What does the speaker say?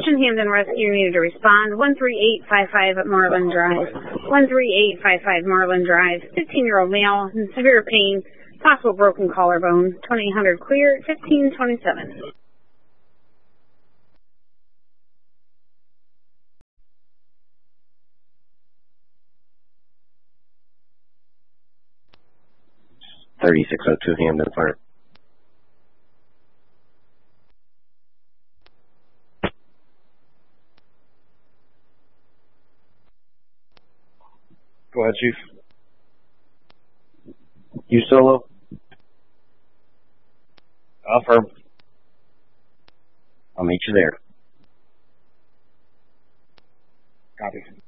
Attention Hampden Rescue needed to respond. 13855 at Moreland Drive. 13855 Moreland Drive. 15-year-old male in severe pain. Possible broken collarbone. 2800 clear. 1527. Hampden Fire. Go ahead, Chief. You solo? Affirm. I'll meet you there. Copy.